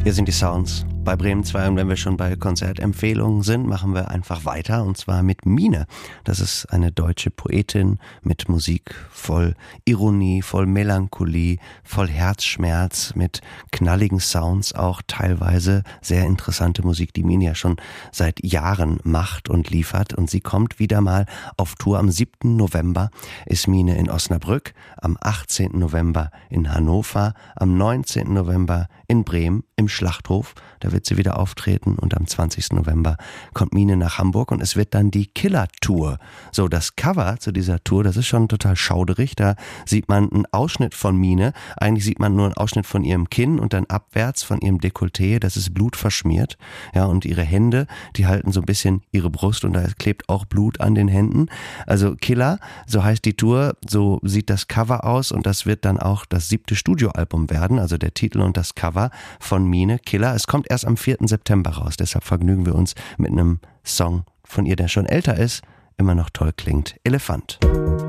Hier sind die Sounds bei Bremen 2 und wenn wir schon bei Konzertempfehlungen sind, machen wir einfach weiter und zwar mit Mine. Das ist eine deutsche Poetin mit Musik voll Ironie, voll Melancholie, voll Herzschmerz, mit knalligen Sounds auch teilweise. Sehr interessante Musik, die Mine ja schon seit Jahren macht und liefert und sie kommt wieder mal auf Tour. Am 7. November ist Mine in Osnabrück, am 18. November in Hannover, am 19. November in Bremen im Schlachthof, da wird sie wieder auftreten und am 20. November kommt Mine nach Hamburg und es wird dann die Killer-Tour. So, das Cover zu dieser Tour, das ist schon total schauderig, da sieht man einen Ausschnitt von Mine, eigentlich sieht man nur einen Ausschnitt von ihrem Kinn und dann abwärts von ihrem Dekolleté, das ist blutverschmiert, ja, und ihre Hände, die halten so ein bisschen ihre Brust und da klebt auch Blut an den Händen. Also Killer, so heißt die Tour, so sieht das Cover aus und das wird dann auch das 7. Studioalbum werden, also der Titel und das Cover von Mine, Killer. Es kommt erst am 4. September raus, deshalb vergnügen wir uns mit einem Song von ihr, der schon älter ist, immer noch toll klingt. Elefant.